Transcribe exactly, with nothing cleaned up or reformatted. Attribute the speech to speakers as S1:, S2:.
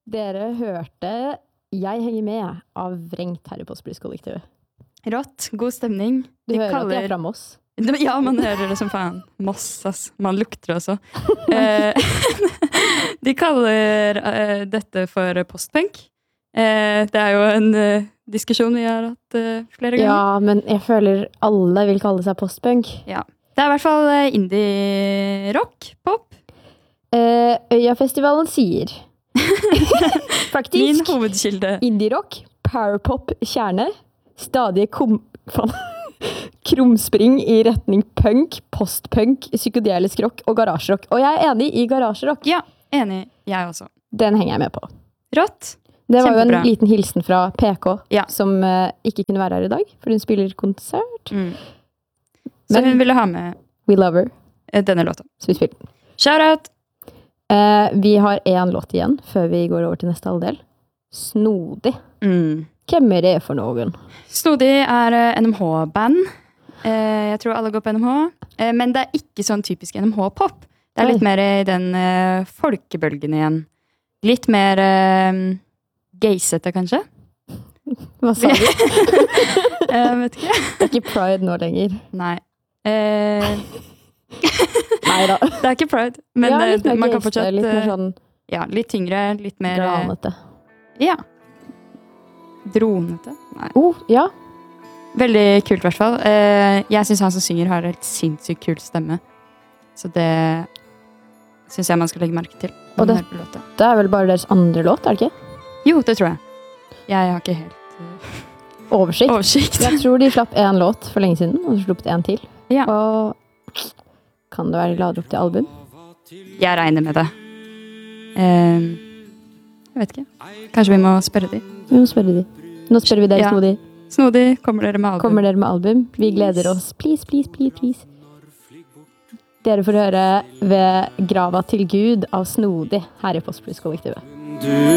S1: Dere hørte Jeg henger med av Vrengt her i Postpluss-kollektivet.
S2: Rått, god stemning.
S1: Du
S2: De
S1: hører
S2: kaller...
S1: at jeg er fra Moss?
S2: Ja, man hører det som faen. Moss, ass. Man lukter det også. Eh, de kaller eh, dette for postpunk. Eh, det er jo en eh, diskusjon vi har hatt eh, flere ganger.
S1: Ja, men jeg føler alle vil kalle seg postpunk.
S2: Ja. Det er i hvert fall eh, indie-rock, pop.
S1: Eh, Øyafestivalen sier faktisk
S2: Min hovedkilde.
S1: indie-rock, powerpop, kjerne, stadige kom... Faen. Krumspring i retning punk, postpunk, psykedelisk rock og garasjerock. Og jeg er enig i garasjerock.
S2: Ja, enig. Jeg også.
S1: Den henger jeg med på.
S2: Rått.
S1: Det var
S2: Kjempebra.
S1: jo en liten hilsen fra P K,
S2: Ja.
S1: som uh, ikke kunne være her i dag, for hun spiller konsert.
S2: Mm. Så
S1: Men-
S2: hun ville ha med
S1: We love her,
S2: eh, denne låta.
S1: så vi spiller den.
S2: Shout out!
S1: Eh, vi har en låt igjen, før vi går over til neste halvdel. Snodig.
S2: Mm.
S1: Hvem er det for noen?
S2: Snodig er eh, N M H-band. Eh, jeg tror alle går på N M H. Eh, men det er ikke sånn typisk N M H-pop. Det er litt
S1: Oi.
S2: mer i den eh, folkebølgen igjen. Litt mer eh, gaysete, kanskje?
S1: Hva sa du?
S2: Jeg vet ikke.
S1: Det er ikke Pride nå lenger.
S2: Nei. Eh,
S1: Neida.
S2: det er ikke pride, men
S1: ja,
S2: eh,
S1: litt mer
S2: man kan
S1: gaysete,
S2: fortsatt
S1: litt mer
S2: eh,
S1: sånn
S2: ja, litt tyngre, litt mer eh,
S1: granete.
S2: ja. Dronete. Nei.
S1: Oh, ja.
S2: Veldig kult, i hvert fall. Eh, jeg syns han som synger, har helt sinnssykt kul stemme. Så det syns jeg man skal legge merke til.
S1: Og
S2: når man
S1: det-
S2: hører på låta.
S1: Det er vel bare deres andre låt, er det ikke?
S2: Jo, det tror jeg. Jeg har ikke helt eh,
S1: Oversikt.
S2: oversikt.
S1: Jeg tror de slapp en låt for lenge siden, og så sluppet en til.
S2: Ja.
S1: Og kan det være de lader opp til album?
S2: Jeg regner med det. Eh, jeg vet ikke. Kanskje vi må spørre de.
S1: Vi må spørre de. Nå spør vi dere,
S2: Ja.
S1: Snodig.
S2: Snodig, kommer dere med album?
S1: Kommer dere med album? Vi gleder oss. Please, please, please, please. Dere får høre Ved grava til Gud av Snodig her i Postpluss-kollektivet.
S3: Du